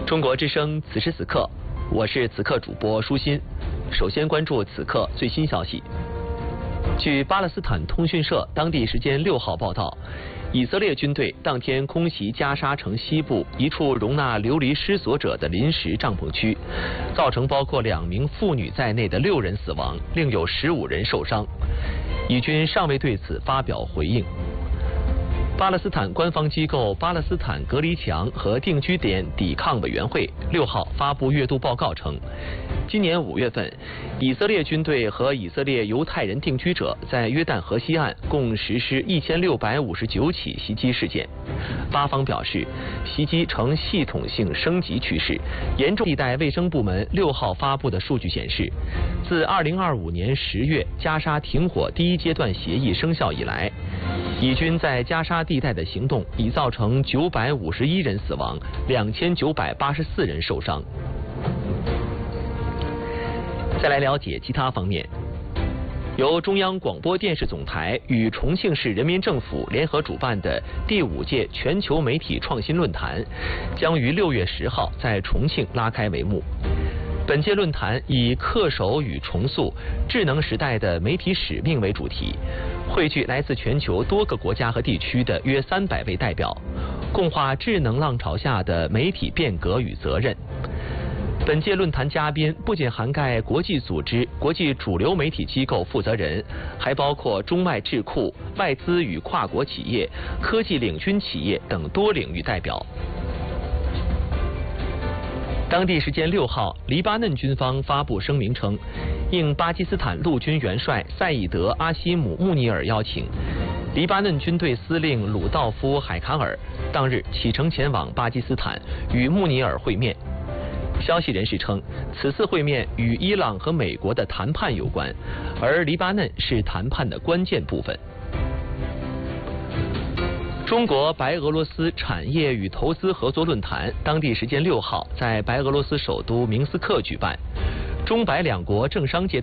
中国之声此时此刻，我是此刻主播舒心。首先关注此刻最新消息。据巴勒斯坦通讯社当地时间6号报道，以色列军队当天空袭加沙城西部一处容纳流离失所者的临时帐篷区，造成包括2名妇女在内的6人死亡，另有15人受伤。以军尚未对此发表回应。巴勒斯坦官方机构巴勒斯坦隔离墙和定居点抵抗委员会6号发布月度报告称，今年5月份，以色列军队和以色列犹太人定居者在约旦河西岸共实施1659起袭击事件。巴方表示，袭击呈系统性升级趋势。严重地带卫生部门6号发布的数据显示，自2025年10月加沙停火第1阶段协议生效以来，以军在加沙地带的行动已造成951人死亡，2984人受伤。再来了解其他方面。由中央广播电视总台与重庆市人民政府联合主办的第5届全球媒体创新论坛将于6月10号在重庆拉开帷幕。本届论坛以恪守与重塑智能时代的媒体使命为主题，汇聚来自全球多个国家和地区的约300位代表，共话智能浪潮下的媒体变革与责任。本届论坛嘉宾不仅涵盖国际组织、国际主流媒体机构负责人，还包括中外智库、外资与跨国企业、科技领军企业等多领域代表。当地时间6号，黎巴嫩军方发布声明称，应巴基斯坦陆军元帅赛义德·阿西姆·穆尼尔邀请，黎巴嫩军队司令鲁道夫·海卡尔当日启程前往巴基斯坦与穆尼尔会面。消息人士称，此次会面与伊朗和美国的谈判有关，而黎巴嫩是谈判的关键部分。中国白俄罗斯产业与投资合作论坛当地时间6号在白俄罗斯首都明斯克举办，中白两国政商界